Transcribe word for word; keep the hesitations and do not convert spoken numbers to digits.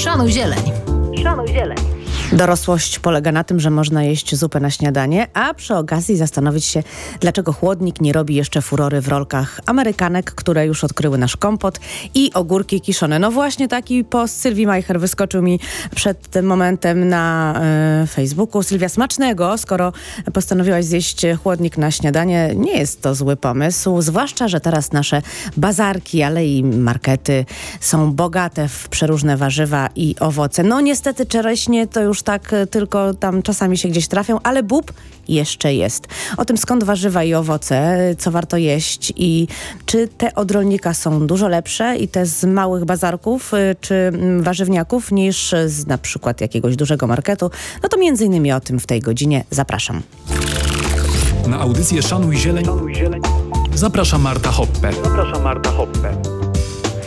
Szanuj zieleń. Szanuj zieleń. Dorosłość polega na tym, że można jeść zupę na śniadanie, a przy okazji zastanowić się, dlaczego chłodnik nie robi jeszcze furory w rolkach amerykanek, które już odkryły nasz kompot i ogórki kiszone. No właśnie taki post Sylwii Majcher wyskoczył mi przed tym momentem na e, Facebooku. Sylwia, smacznego, skoro postanowiłaś zjeść chłodnik na śniadanie. Nie jest to zły pomysł, zwłaszcza, że teraz nasze bazarki, ale i markety są bogate w przeróżne warzywa i owoce. No niestety czereśnie to już tak tylko tam czasami się gdzieś trafią, ale bób jeszcze jest. O tym, skąd warzywa i owoce, co warto jeść i czy te od rolnika są dużo lepsze i te z małych bazarków czy warzywniaków niż z na przykład jakiegoś dużego marketu, no to między innymi o tym w tej godzinie. Zapraszam. Na audycję Szanuj Zieleń zaprasza Marta Hoppe. Zaprasza Marta Hoppe.